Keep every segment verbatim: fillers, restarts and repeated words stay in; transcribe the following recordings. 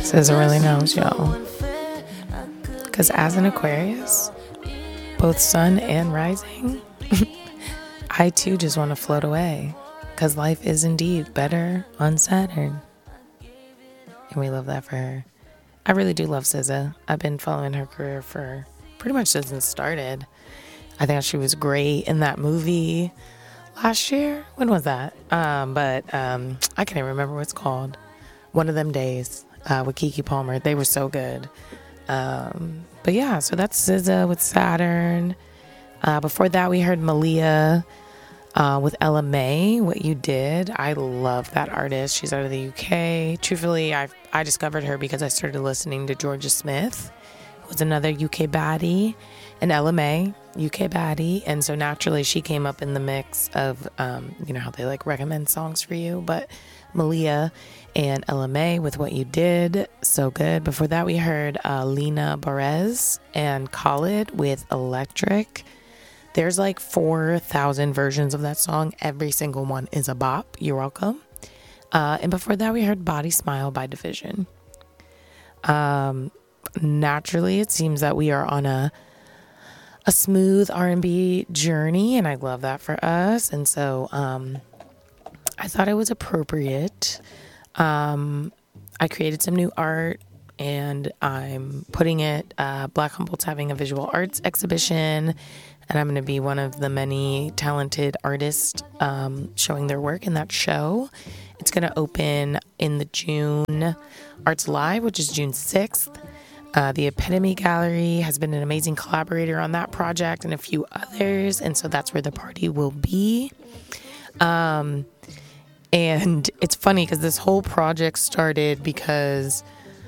S Z A really knows, y'all. Because as an Aquarius, both sun and rising, I too just want to float away. Because life is indeed better on Saturn. And we love that for her. I really do love S Z A. I've been following her career for pretty much since it started. I think she was great in that movie last year. When was that? Um, but um, I can't even remember what it's called. One of Them Days uh, with Keke Palmer. They were so good. Um, but yeah, so that's S Z A with Saturn. Uh, before that, we heard Malia uh, with Ella May, What You Did. I love that artist. She's out of the U K. Truthfully, I I discovered her because I started listening to Georgia Smith, who was another U K baddie, and Ella May, U K baddie. And so naturally, she came up in the mix of, um, you know, how they like recommend songs for you. But Malia and Ella May with What You Did, so good. Before that, we heard uh, Lena Barez and Khalid with Electric. There's like four thousand versions of that song. Every single one is a bop. You're welcome. Uh, and before that, we heard Body Smile by Division. Um, naturally, it seems that we are on a a smooth R and B journey, and I love that for us. And so um, I thought it was appropriate. Um, I created some new art, and I'm putting it, uh, Black Humboldt's having a visual arts exhibition, and I'm going to be one of the many talented artists um, showing their work in that show. It's going to open in the June Arts Live, which is June sixth. Uh, the Epitome Gallery has been an amazing collaborator on that project and a few others, and so that's where the party will be. Um, and it's funny because this whole project started because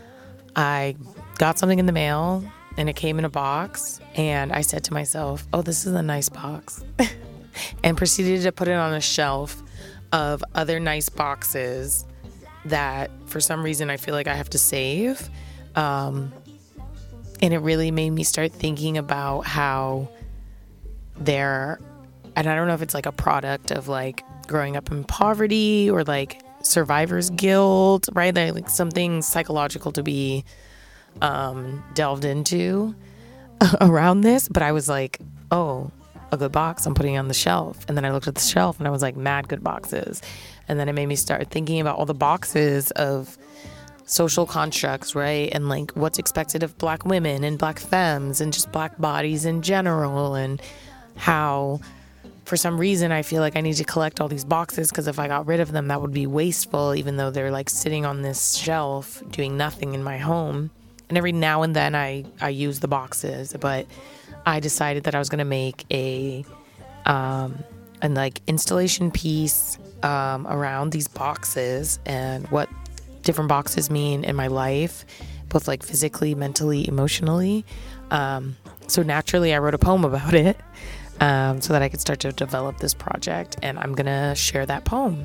I got something in the mail and it came in a box, and I said to myself, oh, this is a nice box, and proceeded to put it on a shelf of other nice boxes that for some reason I feel like I have to save. Um, and it really made me start thinking about how they're, and I don't know if it's like a product of like growing up in poverty or like survivor's guilt, right? Like something psychological to be um, delved into around this. But I was like, oh, a good box, I'm putting it on the shelf. And then I looked at the shelf and I was like, mad good boxes. And then it made me start thinking about all the boxes of social constructs, right? And like what's expected of Black women and Black femmes and just Black bodies in general, and how for some reason I feel like I need to collect all these boxes because if I got rid of them, that would be wasteful, even though they're like sitting on this shelf doing nothing in my home. And every now and then I, I use the boxes, but I decided that I was going to make a um, an like installation piece um, around these boxes and what different boxes mean in my life, both like physically, mentally, emotionally. Um, so naturally, I wrote a poem about it um, so that I could start to develop this project, and I'm going to share that poem.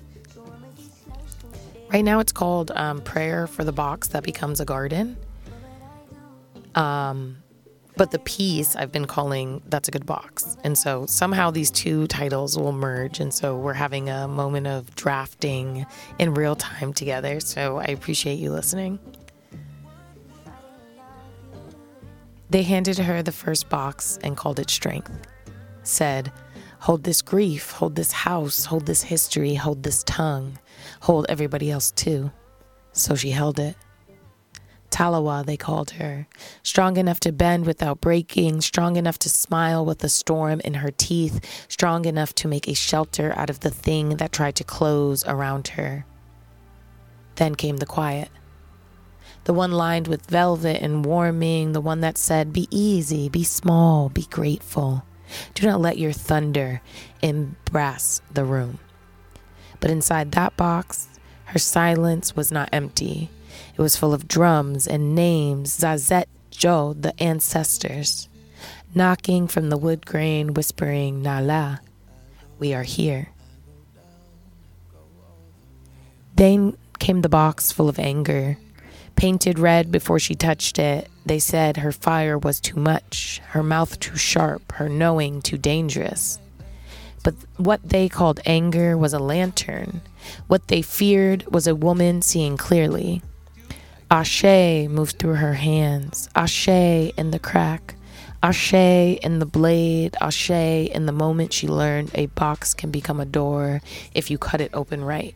Right now, it's called um, Prayer for the Box That Becomes a Garden. Um, but the piece I've been calling That's a Good Box. And so somehow these two titles will merge. And so we're having a moment of drafting in real time together. So I appreciate you listening. They handed her the first box and called it Strength. Said, hold this grief, hold this house, hold this history, hold this tongue, hold everybody else too. So she held it. Talawa, they called her, strong enough to bend without breaking, strong enough to smile with a storm in her teeth, strong enough to make a shelter out of the thing that tried to close around her. Then came the quiet, the one lined with velvet and warming, the one that said, be easy, be small, be grateful. Do not let your thunder embrace the room. But inside that box, her silence was not empty. It was full of drums and names, Zazet, Joe, the ancestors, knocking from the wood grain, whispering, Nala, we are here. Then came the box full of anger, painted red before she touched it. They said her fire was too much, her mouth too sharp, her knowing too dangerous. But what they called anger was a lantern. What they feared was a woman seeing clearly. Ashe moved through her hands. Ashe in the crack. Ashe in the blade. Ashe in the moment she learned a box can become a door if you cut it open right.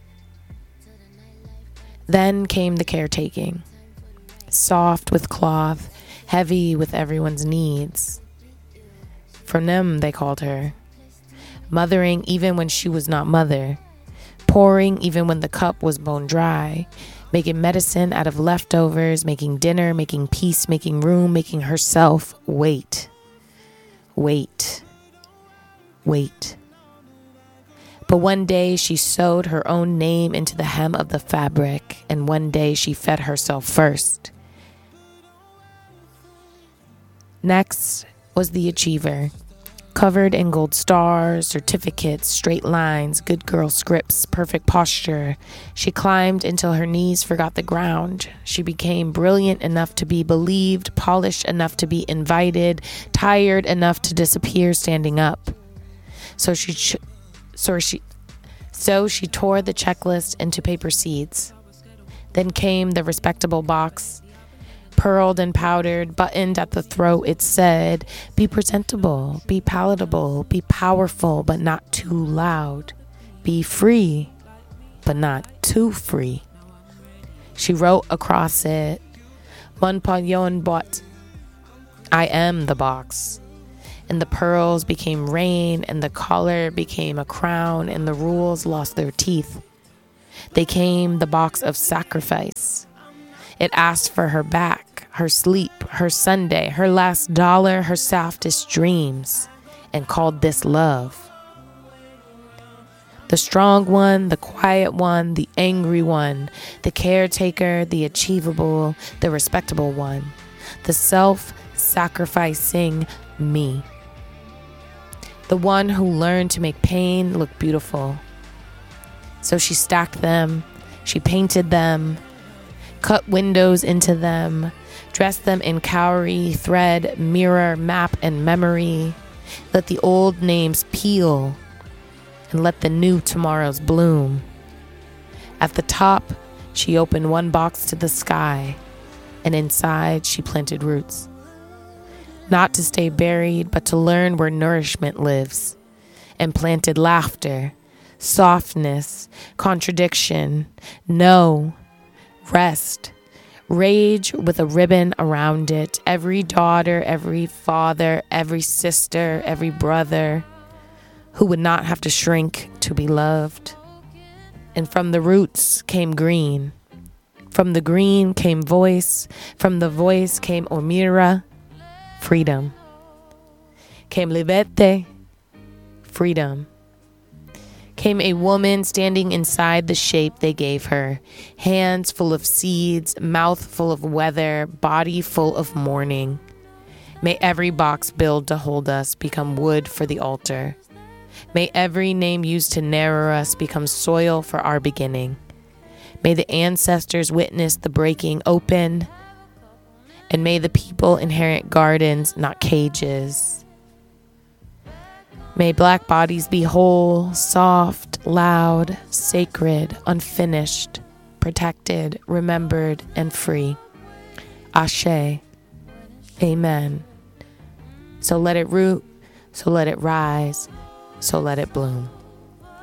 Then came the caretaking. Soft with cloth, heavy with everyone's needs. From them, they called her. Mothering even when she was not mother. Pouring even when the cup was bone dry. Making medicine out of leftovers, making dinner, making peace, making room, making herself wait. Wait. Wait. But one day she sewed her own name into the hem of the fabric, and one day she fed herself first. Next was the achiever, covered in gold stars, certificates, straight lines, good girl scripts, perfect posture. She climbed until her knees forgot the ground. She became brilliant enough to be believed, polished enough to be invited, tired enough to disappear standing up. So she, ch- so she, so she tore the checklist into paper seeds. Then came the respectable box. Pearled and powdered, buttoned at the throat, it said, be presentable, be palatable, be powerful, but not too loud. Be free, but not too free. She wrote across it, Mon Pagnon bought, I am the box. And the pearls became rain, and the collar became a crown, and the rules lost their teeth. They came the box of sacrifice. It asked for her back, her sleep, her Sunday, her last dollar, her softest dreams, and called this love. The strong one, the quiet one, the angry one, the caretaker, the achievable, the respectable one, the self-sacrificing me. The one who learned to make pain look beautiful. So she stacked them, she painted them, cut windows into them, dressed them in cowrie, thread, mirror, map, and memory. Let the old names peel and let the new tomorrows bloom. At the top, she opened one box to the sky, and inside she planted roots. Not to stay buried, but to learn where nourishment lives, and planted laughter, softness, contradiction, no, rest, rage with a ribbon around it. Every daughter, every father, every sister, every brother who would not have to shrink to be loved. And from the roots came green. From the green came voice. From the voice came Omira, freedom. Came Libete, freedom. Came a woman standing inside the shape they gave her, hands full of seeds, mouth full of weather, body full of mourning. May every box built to hold us become wood for the altar. May every name used to narrow us become soil for our beginning. May the ancestors witness the breaking open, and may the people inherit gardens, not cages. May black bodies be whole, soft, loud, sacred, unfinished, protected, remembered, and free. Ashe. Amen. So let it root, so let it rise, so let it bloom.